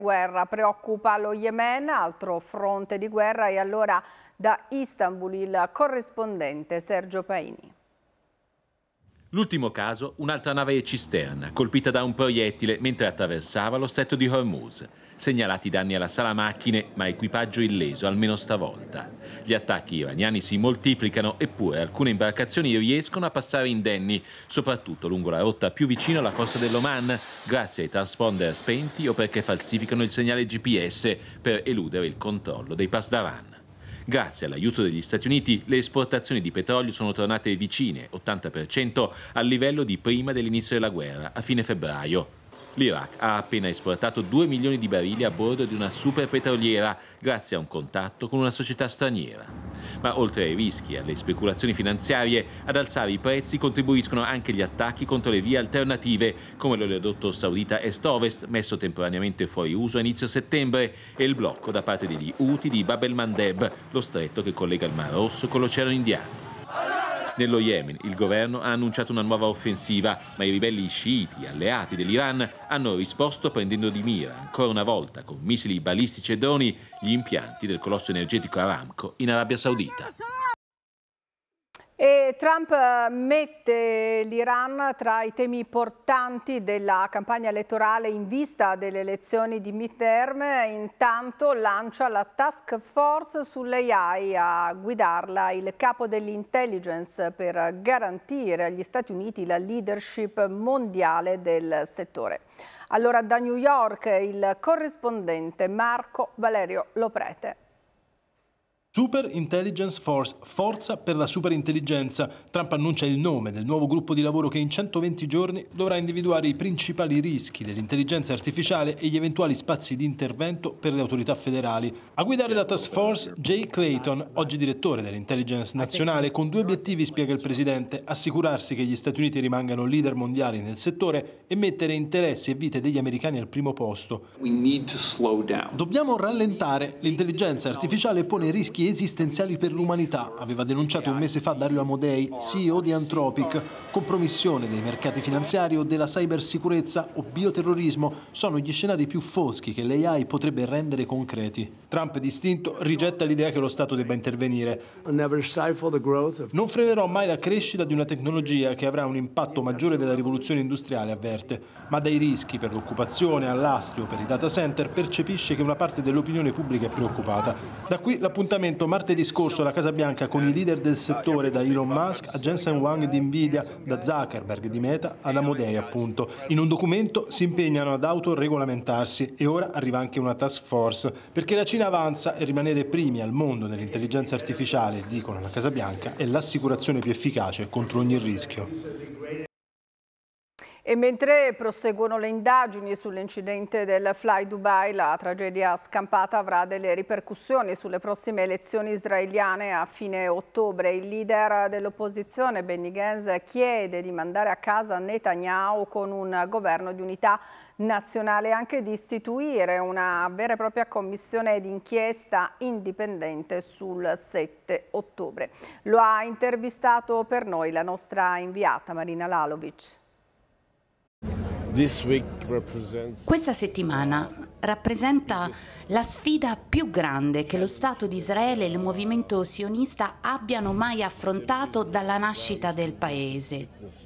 Guerra preoccupa lo Yemen, altro fronte di guerra, e allora da Istanbul il corrispondente Sergio Paini. L'ultimo caso, un'altra nave cisterna, colpita da un proiettile mentre attraversava lo stretto di Hormuz. Segnalati danni alla sala macchine, ma equipaggio illeso almeno stavolta. Gli attacchi iraniani si moltiplicano, eppure alcune imbarcazioni riescono a passare indenni, soprattutto lungo la rotta più vicina alla costa dell'Oman, grazie ai transponder spenti o perché falsificano il segnale GPS per eludere il controllo dei pasdaran. Grazie all'aiuto degli Stati Uniti, le esportazioni di petrolio sono tornate vicine, 80%, al livello di prima dell'inizio della guerra, a fine febbraio. L'Iraq ha appena esportato 2 milioni di barili a bordo di una superpetroliera, grazie a un contatto con una società straniera. Ma oltre ai rischi e alle speculazioni finanziarie, ad alzare i prezzi contribuiscono anche gli attacchi contro le vie alternative, come l'oleodotto saudita Est-Ovest, messo temporaneamente fuori uso a inizio settembre, e il blocco da parte degli Houthi di Bab el-Mandeb, lo stretto che collega il Mar Rosso con l'Oceano Indiano. Nello Yemen il governo ha annunciato una nuova offensiva, ma i ribelli sciiti, alleati dell'Iran, hanno risposto prendendo di mira, ancora una volta, con missili balistici e droni, gli impianti del colosso energetico Aramco in Arabia Saudita. E Trump mette l'Iran tra i temi portanti della campagna elettorale in vista delle elezioni di midterm. Intanto lancia la task force sull'AI, a guidarla il capo dell'intelligence per garantire agli Stati Uniti la leadership mondiale del settore. Allora da New York il corrispondente Marco Valerio Loprete. Super Intelligence Force, forza per la superintelligenza. Trump annuncia il nome del nuovo gruppo di lavoro che in 120 giorni dovrà individuare i principali rischi dell'intelligenza artificiale e gli eventuali spazi di intervento per le autorità federali. A guidare la task force Jay Clayton, oggi direttore dell'intelligence nazionale, con 2 obiettivi, spiega il presidente: assicurarsi che gli Stati Uniti rimangano leader mondiali nel settore e mettere interessi e vite degli americani al primo posto. Dobbiamo rallentare. L'intelligenza artificiale pone rischi esistenziali per l'umanità, aveva denunciato un mese fa Dario Amodei, CEO di Anthropic. Compromissione dei mercati finanziari o della cybersicurezza o bioterrorismo sono gli scenari più foschi che l'AI potrebbe rendere concreti. Trump, distinto, rigetta l'idea che lo Stato debba intervenire. Non frenerò mai la crescita di una tecnologia che avrà un impatto maggiore della rivoluzione industriale, avverte, ma dai rischi per l'occupazione all'astio per i data center percepisce che una parte dell'opinione pubblica è preoccupata. Da qui l'appuntamento martedì scorso alla Casa Bianca con i leader del settore, da Elon Musk a Jensen Huang di Nvidia, da Zuckerberg di Meta ad Amodei, appunto. In un documento si impegnano ad autoregolamentarsi e ora arriva anche una task force, perché la Cina avanza e rimanere primi al mondo nell'intelligenza artificiale, dicono alla Casa Bianca, è l'assicurazione più efficace contro ogni rischio. E mentre proseguono le indagini sull'incidente del Fly Dubai, la tragedia scampata avrà delle ripercussioni sulle prossime elezioni israeliane a fine ottobre. Il leader dell'opposizione, Benny Gantz, chiede di mandare a casa Netanyahu con un governo di unità nazionale e anche di istituire una vera e propria commissione d'inchiesta indipendente sul 7 ottobre. Lo ha intervistato per noi la nostra inviata Marina Lalovic. Questa settimana rappresenta la sfida più grande che lo Stato di Israele e il movimento sionista abbiano mai affrontato dalla nascita del paese.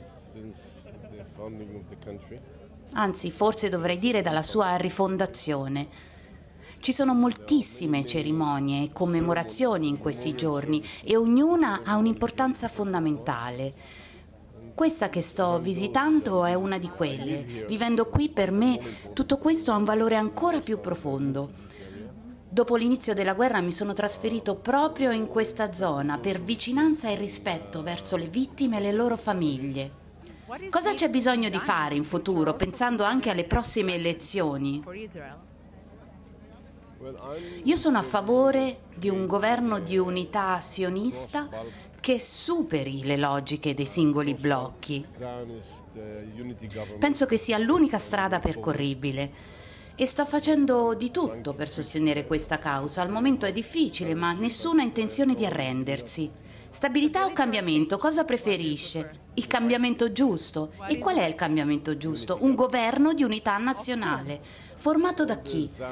Anzi, forse dovrei dire dalla sua rifondazione. Ci sono moltissime cerimonie e commemorazioni in questi giorni e ognuna ha un'importanza fondamentale. Questa che sto visitando è una di quelle. Vivendo qui, per me, tutto questo ha un valore ancora più profondo. Dopo l'inizio della guerra mi sono trasferito proprio in questa zona per vicinanza e rispetto verso le vittime e le loro famiglie. Cosa c'è bisogno di fare in futuro, pensando anche alle prossime elezioni? Io sono a favore di un governo di unità sionista che superi le logiche dei singoli blocchi. Penso che sia l'unica strada percorribile e sto facendo di tutto per sostenere questa causa. Al momento è difficile, ma nessuno ha intenzione di arrendersi. Stabilità o cambiamento? Cosa preferisce? Il cambiamento giusto. E qual è il cambiamento giusto? Un governo di unità nazionale. Formato da chi?